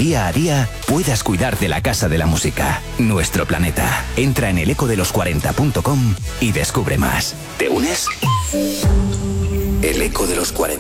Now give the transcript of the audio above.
día a día puedas cuidar de la Casa de la Música, nuestro planeta. Entra en elecodelos40.com y descubre más. ¿Te unes? El Eco de los 40.